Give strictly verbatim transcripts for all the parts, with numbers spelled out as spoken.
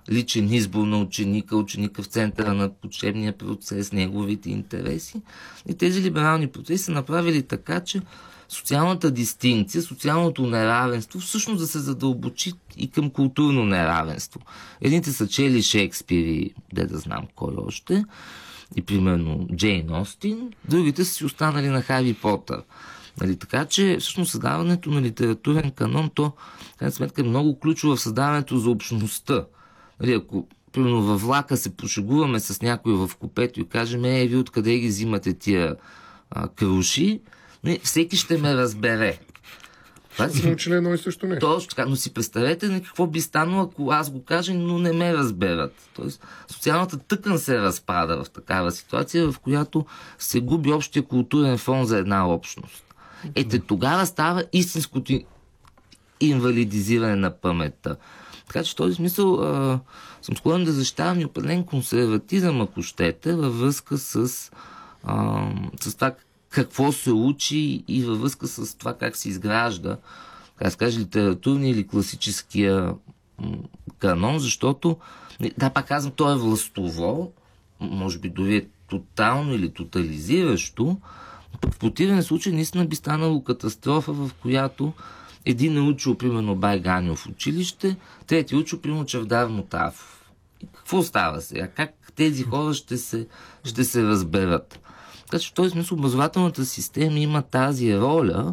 личен избор на ученика, ученика в центъра на учебния процес, неговите интереси. И тези либерални процеси са направили така, че социалната дистинкция, социалното неравенство всъщност да се задълбочи и към културно неравенство. Едните са чели Шекспир и де да знам кой още, и примерно Джейн Остин, другите са си останали на Хари Потър. Нали, така че всъщност създаването на литературен канон, то в крайна сметка е много ключово в създаването за общността. Нали, ако примерно във влака се пошегуваме с някой в купето и кажем, е, ви откъде ги взимате тия а, круши, нали, всеки ще ме разбере. Това си научили едно и също не. Точно така, но си представете на какво би станало, ако аз го кажа, но не ме разберат. Тоест, социалната тъкан се разпада в такава ситуация, в която се губи общия културен фон за една общност. Ето тогава става истинското инвалидизиране на паметта. Така че в този смисъл а, съм склонен да защитавам и определен консерватизъм, ако щете, във връзка с, а, с това какво се учи и във връзка с това как се изгражда, как се каже, литературния или класическия м, канон, защото, да, пак казвам, то е властово, може би дори е тотално или тотализиращо, в противен случай наистина би станало катастрофа, в която един е учил, примерно, Байганьо в училище, трети е учил, примерно, Чавдар Мутафов. И какво става сега? Как тези хора ще се, ще се разберат? Така че в този смисъл образователната система има тази роля.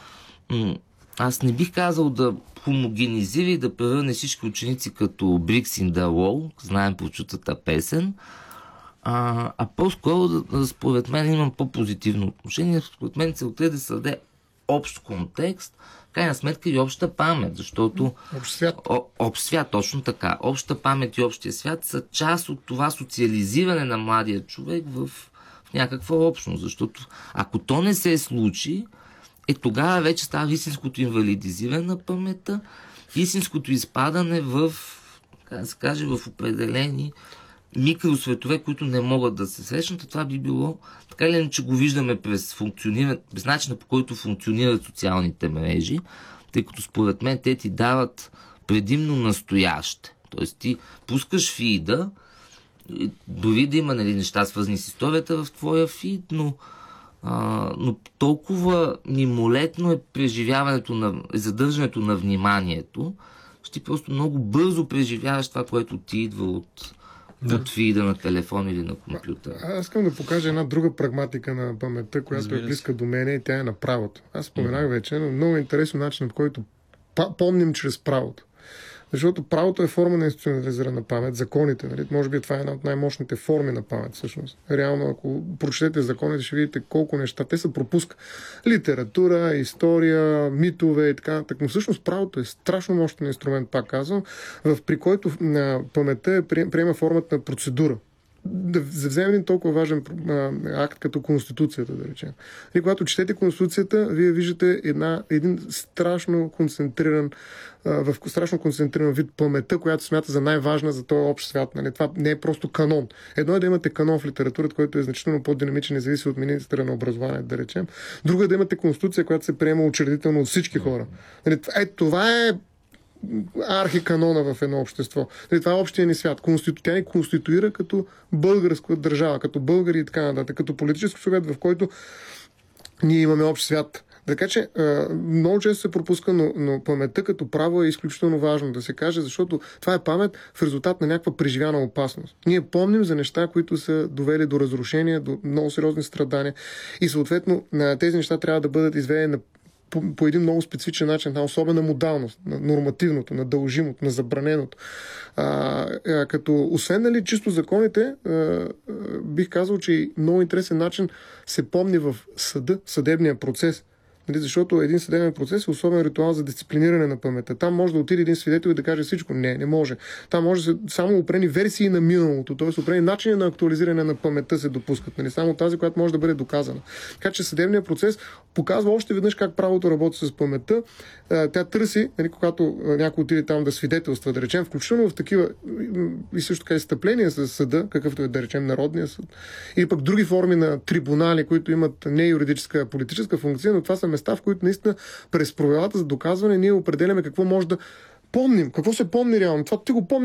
Аз не бих казал да хомогенизира и да превърне всички ученици като Bricks in the Wall, знаем прочутата песен, а, а по-скоро, да, според мен, имам по-позитивно отношение. Според мен целта е да създаде общ контекст, в крайна сметка и обща памет, защото общ свят. О, общ свят, точно така. Обща памет и общия свят са част от това социализиране на младия човек в, в някаква общност, защото ако то не се случи, е тогава вече става истинското инвалидизиране на паметта, истинското изпадане в, как да се каже, в определени микросветове, които не могат да се срещнат. Това би било, така или иначе го виждаме през, през начина, по който функционират социалните мрежи, тъй като според мен те ти дават предимно настояще. Тоест ти пускаш фида, дори да има, нали, неща свързани с историята в твоя фид, но, а, но толкова мимолетно е преживяването на, задържането на вниманието, че ти просто много бързо преживяваш това, което ти идва от Да. от фида на телефон или на компютър. Аз искам да покажа една друга прагматика на паметта, която Разбира е близка до мене, и тя е на правото. Аз споменах mm-hmm. вече, но много интересен начин, в който помним чрез правото. Защото правото е форма на институционализирана памет, законите. Нали? Може би това е една от най-мощните форми на памет, всъщност. Реално, ако прочетете законите, ще видите колко неща те се пропуска. Литература, история, митове и така. Так, но всъщност правото е страшно мощен инструмент, пак казвам, в, при който на паметта приема формата на процедура. Да вземем един толкова важен а, акт като Конституцията, да речем. И когато четете Конституцията, вие виждате една, един страшно концентриран а, в страшно концентриран вид паметта, която смята за най-важна за този общ свят. Нали? Това не е просто канон. Едно е да имате канон в литературата, който е значително по-динамичен и зависи от министъра на образованието, да речем. Друго е да имате Конституция, която се приема учредително от всички хора. Нали? Е, това е архиканона в едно общество. Това е общия ни свят. Конститу... Тя ни конституира като българска държава, като българи и така нататък, като политически съвет, в който ние имаме общ свят. Така че много често се пропуска, но, но паметта като право е изключително важно да се каже, защото това е памет в резултат на някаква преживяна опасност. Ние помним за неща, които са довели до разрушения, до много сериозни страдания и съответно тези неща трябва да бъдат изведени на По, по един много специфичен начин, на особена модалност, на нормативното, на дължимото, на забраненото. А, а, като освен, нали, чисто законите, а, а, бих казал, че много интересен начин се помни в съда, съдебния процес. Нали, защото един съдебен процес е особен ритуал за дисциплиниране на паметта. Там може да отиде един свидетел и да каже всичко. Не, не може. Там може да се само опрени версии на миналото, т.е. опрени начини на актуализиране на паметта се допускат. Нали, само тази, която може да бъде доказана. Така че съдебният процес показва още веднъж как правото работи с паметта. Тя търси, нали, когато някой отиде там да свидетелства, да речем, включително в такива и също така изстъпления с съда, какъвто е, да речем, Народния съд, или пък други форми на трибунали, които имат не юридическа, а политическа функция, но това са места, в които наистина през проверата за доказване ние определяме какво може да помним, какво се помни реално. Това ти го помни